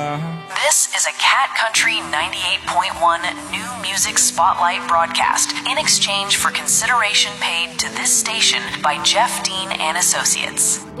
This is a Cat Country 98.1 new music spotlight broadcast in exchange for consideration paid to this station by Jeff Dean and Associates.